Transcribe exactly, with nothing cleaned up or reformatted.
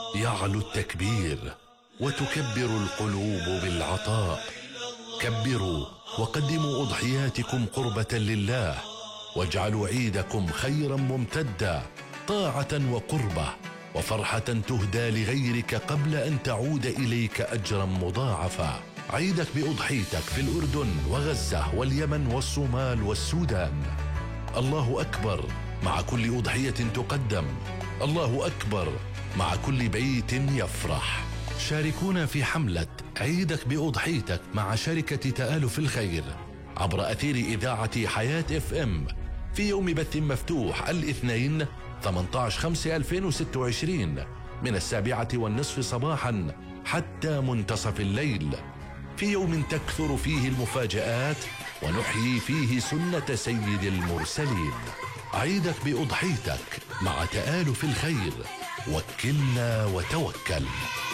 يعلو التكبير وتكبر القلوب بالعطاء. كبروا وقدموا أضحياتكم قربة لله، واجعلوا عيدكم خيرا ممتدا، طاعة وقربة وفرحة تهدى لغيرك قبل أن تعود إليك أجرا مضاعفا. عيدك بأضحيتك في الأردن وغزة واليمن والصومال والسودان. الله أكبر مع كل أضحية تقدم، الله أكبر مع كل بيت يفرح. شاركونا في حملة عيدك بأضحيتك مع شركة تآلف الخير عبر أثير إذاعة حياة اف ام في يوم بث مفتوح الاثنين ثمانية عشر خمسة ألفين وستة وعشرين من السابعة والنصف صباحا حتى منتصف الليل، في يوم تكثر فيه المفاجآت ونحيي فيه سنة سيد المرسلين. عيدك بأضحيتك مع تآلف الخير، وكلنا وتوكل.